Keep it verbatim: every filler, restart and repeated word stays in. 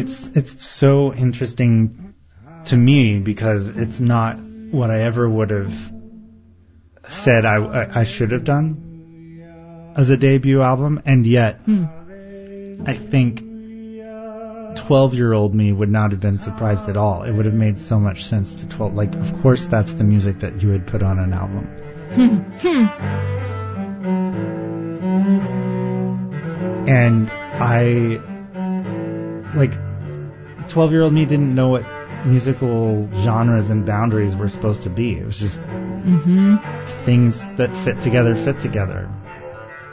It's it's so interesting to me because it's not what I ever would have said I, I, I should have done as a debut album, and yet Hmm. I think twelve-year-old me would not have been surprised at all. It would have made so much sense to twelve. Like, of course, that's the music that you would put on an album. Hmm. And I, like, twelve-year-old me didn't know what musical genres and boundaries were supposed to be. It was just Mm-hmm. things that fit together, fit together.